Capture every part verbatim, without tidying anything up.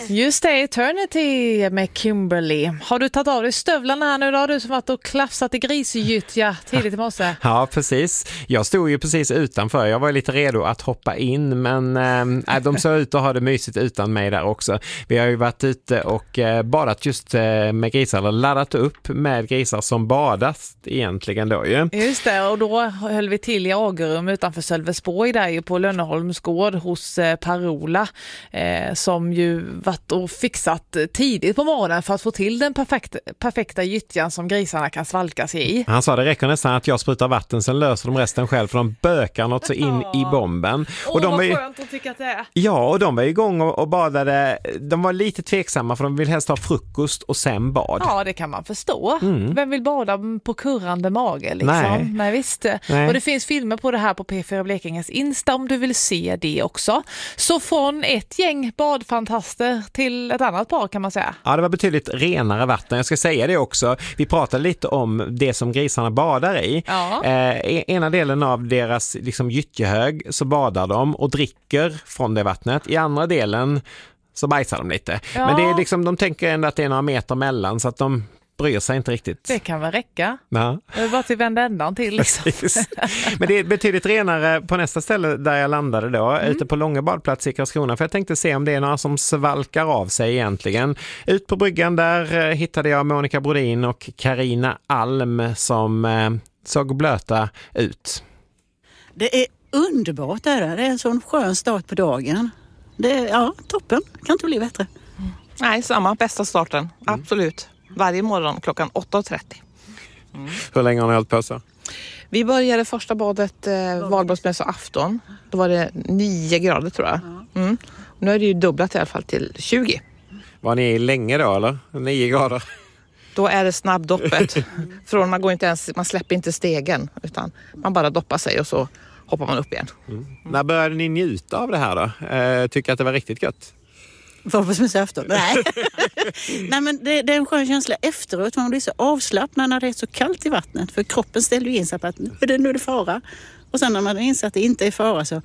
Just det, Eternity med Kimberly. Har du tagit av dig stövlarna här nu då? Du som varit och klafsat i grisgyttja tidigt i morse. Ja, precis. Jag stod ju precis utanför. Jag var lite redo att hoppa in, men äh, de såg ut att ha det mysigt utan mig där också. Vi har ju varit ute och äh, badat just äh, med grisar, eller laddat upp med grisar som badas egentligen då ju. Just det, och då höll vi till i Agerum utanför Sölvesborg där ju på Lönneholms gård hos eh, Parola eh, som ju varit och fixat tidigt på morgonen för att få till den perfekt, perfekta gyttjan som grisarna kan svalka sig i. Han sa det räcker nästan att jag sprutar vatten, sen löser de resten själv för de bökar något så in i bomben. Åh, och de vad var ju, skönt att tycka att det är. Ja, och de var igång och, och badade. De var lite tveksamma för de vill helst ha frukost och sen bad. Ja, det kan man förstå. Mm. Vem vill bada på kurrande mage liksom? Nej. Nej, visst. Nej. Och det finns filmer på det här på P fyra Blekinges Insta om du vill se det också. Så från ett gäng badfantaster till ett annat par kan man säga. Ja, det var betydligt renare vatten. Jag ska säga det också. Vi pratade lite om det som grisarna badar i. Ja. Eh, ena delen av deras liksom, gyttjehög så badar de och dricker från det vattnet. I andra delen så bajsar de lite. Ja. Men det är liksom, de tänker ändå att det är några meter mellan så att de bryr sig inte riktigt. Det kan väl räcka. Ja. Det är bara till vända ändan till. Liksom. Men det är betydligt renare på nästa ställe där jag landade då, mm. ute på Långa badplats i Karlskrona. För jag tänkte se om det är några som svalkar av sig egentligen. Ut på bryggan där hittade jag Monica Brodin och Carina Alm som eh, såg blöta ut. Det är underbart där. Det är en sån skön start på dagen. Det är, ja, toppen. Kan inte bli bättre. Mm. Nej, samma. Bästa starten. Mm. Absolut. Varje morgon klockan åtta och trettio. Mm. Hur länge har ni hållit på så? Vi började första badet eh, valborgsmässa afton. Då var det nio grader tror jag. Mm. Nu är det ju dubblat i alla fall till tjugo. Var ni länge då eller? nio grader? Då är det snabbdoppet. Från man går inte ens, man släpper inte stegen utan man bara doppar sig och så hoppar man upp igen. Mm. När började ni njuta av det här då? Eh, tycker att det var riktigt gött? Valborgsmässa afton? Nej. Nej, men det, det är en skön känsla efteråt. Man blir så avslappnad när det är så kallt i vattnet. För kroppen ställer ju in sig på att nu är det, nu är det fara. Och sen när man inser att det inte är fara så...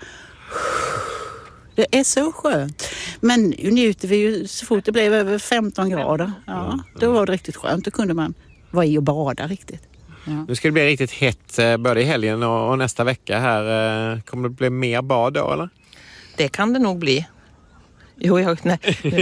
Det är så skönt. Men nu njuter vi ju så fort det blev över femton grader. Ja, då var det riktigt skönt. Då kunde man vara i och bada riktigt. Ja. Nu ska det bli riktigt hett både i helgen och, och nästa vecka här. Kommer det bli mer bad då eller? Det kan det nog bli. Jo, jag, nej.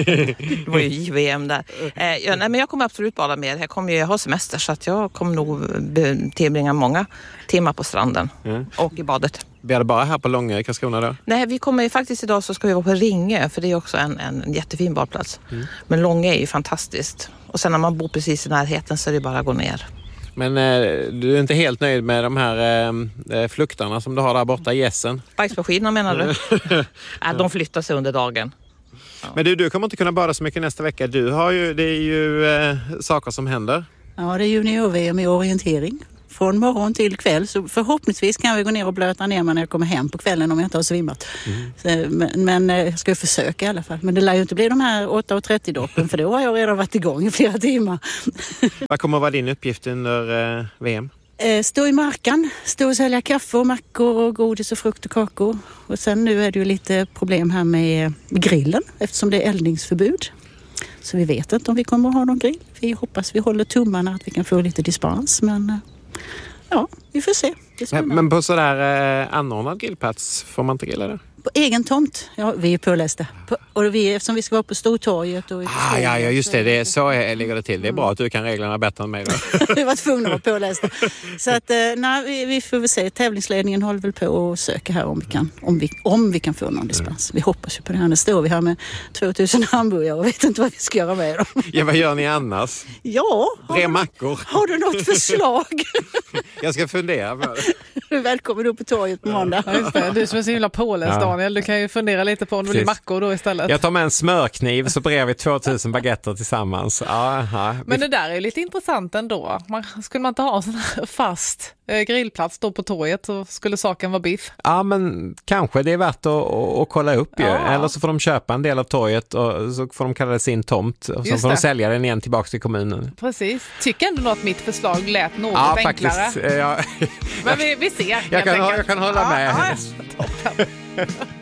Det var ju J V M där. Eh, ja, nej, men jag kommer absolut bada mer. Jag kommer ju ha semester så att jag kommer nog tillbringa många timmar på stranden mm. och i badet. Blir det bara här på Långa i Karlskrona då? Nej, vi kommer faktiskt idag så ska vi vara på Ringö för det är också en, en jättefin badplats. Mm. Men Långa är ju fantastiskt. Och sen när man bor precis i närheten så är det bara att gå ner. Men eh, du är inte helt nöjd med de här eh, fluktarna som du har där borta i Gässen? Bajsmaskinerna menar du? Nej, de flyttar sig under dagen. Ja. Men du, du kommer inte kunna bada så mycket nästa vecka. Du har ju, det är ju eh, saker som händer. Ja, det är junior-V M i orientering. Från morgon till kväll. Så förhoppningsvis kan vi gå ner och blöta ner mig när jag kommer hem på kvällen om jag inte har svimmat. Mm. Så, men, men jag ska ju försöka i alla fall. Men det lär ju inte bli de här åtta och trettio doppen för då har jag redan varit igång i flera timmar. Vad kommer att vara din uppgift under eh, V M? Stå i marken, stå och sälja kaffe och mackor och godis och frukt och kakor. Och sen nu är det ju lite problem här med grillen eftersom det är eldningsförbud. Så vi vet inte om vi kommer att ha någon grill. Vi hoppas vi håller tummarna att vi kan få lite dispens. Men ja, vi får se. Men, men på sådär eh, anordnad grillplats får man inte grilla det? På egen tomt. Ja, vi är pålästa. På, och vi, eftersom vi ska vara på Stortorget. Och ah, ja, ja, just det. det är, så är, ligger det till. Det är bra att du kan reglerna bättre än mig då. Vi var tvungna att vara pålästa. Så att, nej, vi, vi får väl se. Tävlingsledningen håller väl på att söka här om vi kan, om vi, om vi kan få någon dispens. Vi hoppas ju på det här. Nu står vi här med tvåtusen hamburgare och vet inte vad vi ska göra med dem. Ja, vad gör ni annars? Ja. Tre mackor. Har du något förslag? Jag ska fundera på det. Du är välkommen upp på torget på måndag. Ja, just det. Du som är så himla påläst, ja. Daniel. Du kan ju fundera lite på om det blir mackor då istället. Jag tar med en smörkniv så brer vi tvåtusen baguetter tillsammans. Ja, ja. Men det där är lite intressant ändå. Man, skulle man inte ha en sån här fast eh, grillplats då på torget så skulle saken vara biff? Ja, men kanske det är värt att, att, att kolla upp ju. Ja. Eller så får de köpa en del av torget och så får de kalla det sin tomt och så Just får det. de sälja den igen tillbaka till kommunen. Precis. Tycker ändå att mitt förslag lät något ja, enklare. Faktiskt, ja. Men vi, vi ser. Jag kan, jag, jag kan hålla ja, med. Ja,